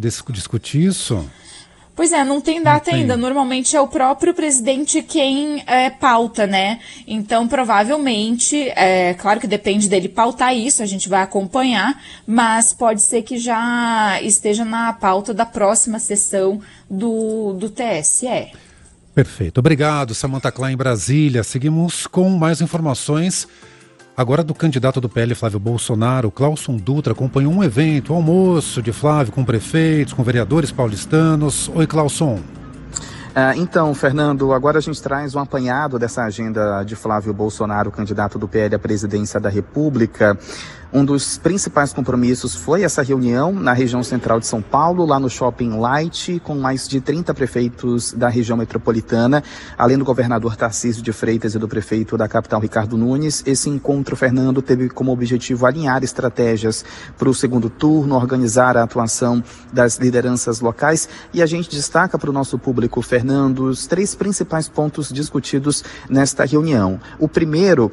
discutir isso? Pois é, não tem data ainda. Normalmente é o próprio presidente quem pauta, né? Então, provavelmente, claro que depende dele pautar isso, a gente vai acompanhar, mas pode ser que já esteja na pauta da próxima sessão do TSE. Perfeito. Obrigado, Samantha Klein, em Brasília. Seguimos com mais informações. Agora do candidato do PL, Flávio Bolsonaro, Cláuson Dutra, acompanhou um evento, um almoço de Flávio com prefeitos, com vereadores paulistanos. Oi, Cláuson. Então, Fernando, agora a gente traz um apanhado dessa agenda de Flávio Bolsonaro, candidato do PL à presidência da República. Um dos principais compromissos foi essa reunião na região central de São Paulo, lá no Shopping Light, com mais de 30 prefeitos da região metropolitana, além do governador Tarcísio de Freitas e do prefeito da capital, Ricardo Nunes. Esse encontro, Fernando, teve como objetivo alinhar estratégias para o segundo turno, organizar a atuação das lideranças locais, e a gente destaca para o nosso público, Fernando, os 3 principais pontos discutidos nesta reunião. O primeiro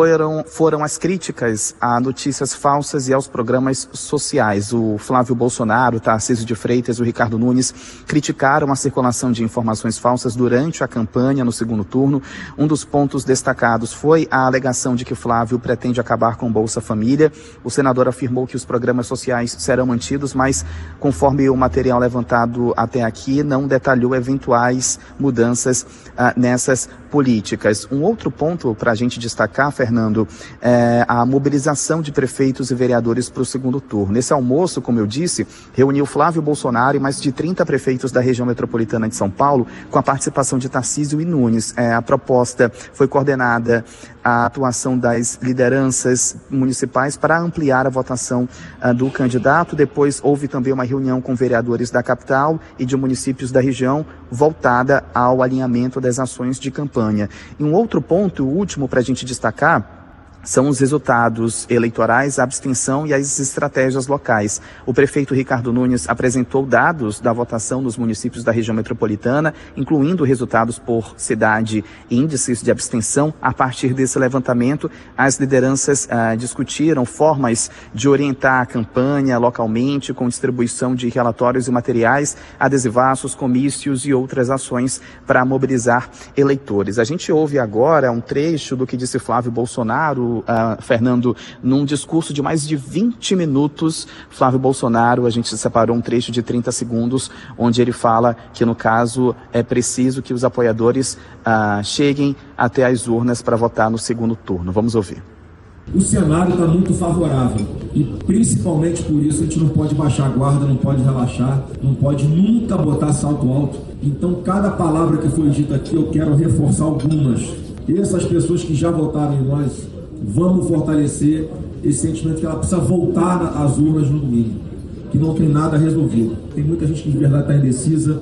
foram as críticas a notícias falsas e aos programas sociais. O Flávio Bolsonaro, o Tarcísio de Freitas e o Ricardo Nunes criticaram a circulação de informações falsas durante a campanha no segundo turno. Um dos pontos destacados foi a alegação de que Flávio pretende acabar com o Bolsa Família. O senador afirmou que os programas sociais serão mantidos, mas, conforme o material levantado até aqui, não detalhou eventuais mudanças nessas políticas. Um outro ponto para a gente destacar, Fernando, é a mobilização de prefeitos e vereadores para o segundo turno. Nesse almoço, como eu disse, reuniu Flávio Bolsonaro e mais de 30 prefeitos da região metropolitana de São Paulo, com a participação de Tarcísio e Nunes. A proposta foi coordenada a atuação das lideranças municipais para ampliar a votação do candidato. Depois houve também uma reunião com vereadores da capital e de municípios da região voltada ao alinhamento das ações de campanha. E um outro ponto, o último para a gente destacar, são os resultados eleitorais, a abstenção e as estratégias locais. O prefeito Ricardo Nunes apresentou dados da votação nos municípios da região metropolitana, incluindo resultados por cidade e índices de abstenção. A partir desse levantamento, as lideranças discutiram formas de orientar a campanha localmente, com distribuição de relatórios e materiais, adesivaços, comícios e outras ações para mobilizar eleitores. A gente ouve agora um trecho do que disse Flávio Bolsonaro, Fernando, num discurso de mais de 20 minutos. Flávio Bolsonaro, a gente separou um trecho de 30 segundos, onde ele fala que, no caso, é preciso que os apoiadores cheguem até as urnas para votar no segundo turno. Vamos ouvir. O cenário está muito favorável e, principalmente por isso, a gente não pode baixar a guarda, não pode relaxar, não pode nunca botar salto alto. Então, cada palavra que foi dita aqui, eu quero reforçar algumas. E essas pessoas que já votaram em nós, vamos fortalecer esse sentimento que ela precisa voltar às urnas no domingo, que não tem nada resolvido. Tem muita gente que de verdade está indecisa,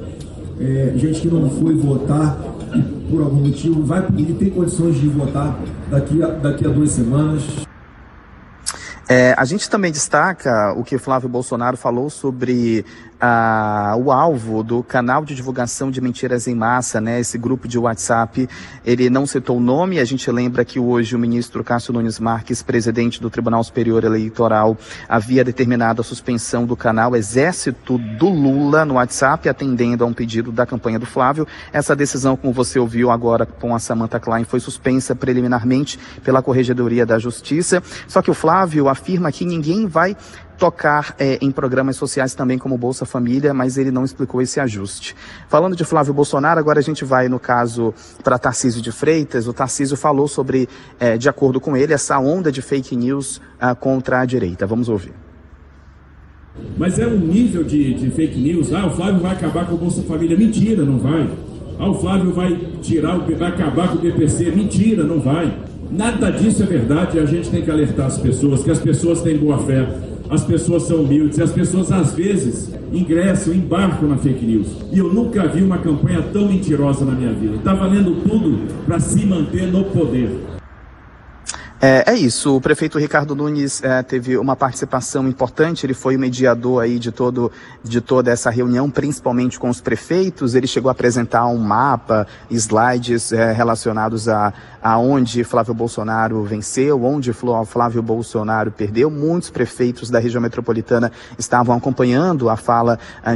gente que não foi votar e por algum motivo e tem condições de votar daqui a 2 semanas. A gente também destaca o que Flávio Bolsonaro falou sobre o alvo do canal de divulgação de mentiras em massa, né? Esse grupo de WhatsApp. Ele não citou o nome. A gente lembra que hoje o ministro Cássio Nunes Marques, presidente do Tribunal Superior Eleitoral, havia determinado a suspensão do canal Exército do Lula no WhatsApp, atendendo a um pedido da campanha do Flávio. Essa decisão, como você ouviu agora com a Samantha Klein, foi suspensa preliminarmente pela Corregedoria da Justiça. Só que o Flávio afirma que ninguém vai tocar em programas sociais também como Bolsa Família, mas ele não explicou esse ajuste. Falando de Flávio Bolsonaro, agora a gente vai, no caso, para Tarcísio de Freitas. O Tarcísio falou sobre, de acordo com ele, essa onda de fake news contra a direita. Vamos ouvir. Mas é um nível de fake news. O Flávio vai acabar com o Bolsa Família. Mentira, não vai. O Flávio vai acabar com o BPC. Mentira, não vai. Nada disso é verdade. A gente tem que alertar as pessoas, que as pessoas têm boa fé. As pessoas são humildes e as pessoas, às vezes, embarcam na fake news. E eu nunca vi uma campanha tão mentirosa na minha vida. Está valendo tudo para se manter no poder. É isso, o prefeito Ricardo Nunes teve uma participação importante, ele foi o mediador aí de toda essa reunião, principalmente com os prefeitos. Ele chegou a apresentar um mapa, slides relacionados a onde Flávio Bolsonaro venceu, onde Flávio Bolsonaro perdeu. Muitos prefeitos da região metropolitana estavam acompanhando a fala